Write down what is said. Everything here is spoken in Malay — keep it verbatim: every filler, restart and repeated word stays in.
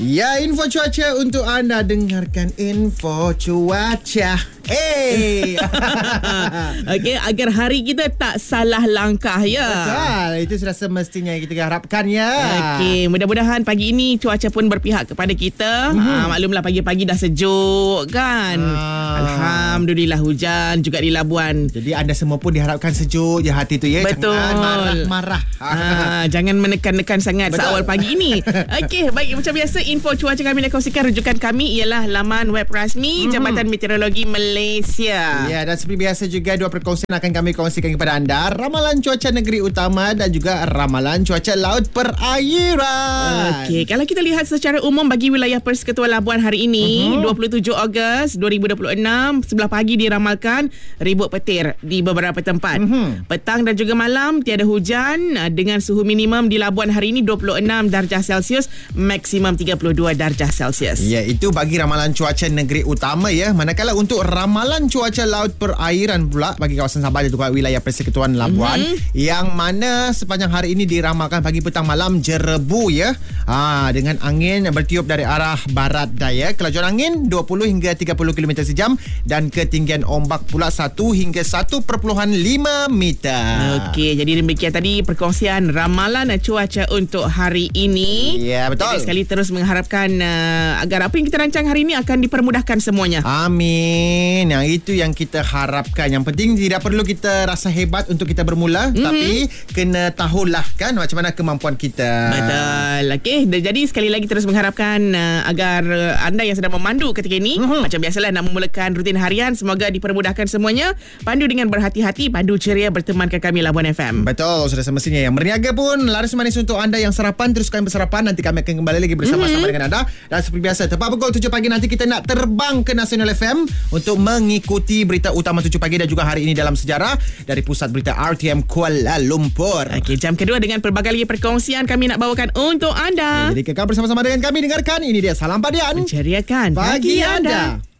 Ya, info cuaca untuk anda. Dengarkan info cuaca. Eh, Okey, agar hari kita tak salah langkah ya. betul. Itu sudah semestinya kita harapkan ya. Okey, mudah-mudahan pagi ini cuaca pun berpihak kepada kita. Mm-hmm. Ha, maklumlah pagi-pagi dah sejuk kan. Ah. Alhamdulillah hujan juga di Labuan. Jadi anda semua pun diharapkan sejuk je hati tu ya. Betul. Jangan marah-marah. Ha, jangan menekan-nekan sangat Betul. seawal pagi ini. Okey, baik, macam biasa info cuaca kami nak kongsikan. Rujukan kami ialah laman web rasmi mm-hmm. Jabatan Meteorologi Malaysia. Ya, dan seperti biasa juga dua perkongsian akan kami kongsikan kepada anda. Ramalan cuaca negeri utama dan juga ramalan cuaca laut perairan. Okey, kalau kita lihat secara umum bagi wilayah Persekutuan Labuan hari ini, uh-huh. dua puluh tujuh Ogos dua ribu dua puluh enam, sebelah pagi diramalkan ribut petir di beberapa tempat. Uh-huh. Petang dan juga malam tiada hujan dengan suhu minimum di Labuan hari ini dua puluh enam darjah Celsius, maksimum tiga puluh dua darjah Celsius. Ya, itu bagi ramalan cuaca negeri utama ya. Manakala untuk ramalan cuaca laut perairan pula bagi kawasan Sabah dan juga wilayah Persekutuan Labuan, mm-hmm. yang mana sepanjang hari ini diramalkan pagi petang malam jerebu ya. Ha, dengan angin bertiup dari arah barat daya. Kelajuan angin dua puluh hingga tiga puluh kilometer sejam dan ketinggian ombak pula satu hingga satu perpuluhan lima meter. Okey, jadi demikian tadi perkongsian ramalan cuaca untuk hari ini. Ya, betul. Jadi sekali terus mengharapkan uh, agar apa yang kita rancang hari ini akan dipermudahkan semuanya. Amin. Yang itu yang kita harapkan. Yang penting tidak perlu kita rasa hebat untuk kita bermula, mm-hmm. tapi kena tahulah kan macam mana kemampuan kita. Betul. Okey, jadi sekali lagi terus mengharapkan uh, agar uh, anda yang sedang memandu ketika ini, mm-hmm. macam biasalah nak memulakan rutin harian, semoga dipermudahkan semuanya. Pandu dengan berhati-hati, pandu ceria bertemankan kami Labuan F M. Betul, sudah semestinya. Yang berniaga pun laris manis untuk anda yang sarapan, teruskan bersarapan. Nanti kami akan kembali lagi bersama-sama mm-hmm. dengan anda. Dan seperti biasa, tepat pukul tujuh pagi nanti kita nak terbang ke Nasional F M untuk mengikuti berita utama tujuh pagi dan juga hari ini dalam sejarah dari Pusat Berita R T M Kuala Lumpur. Okey, jam kedua dengan pelbagai lagi perkongsian kami nak bawakan untuk anda. Ya, jadi kekal bersama-sama dengan kami. Dengarkan, ini dia Salam Padian, menceriakan pagi anda.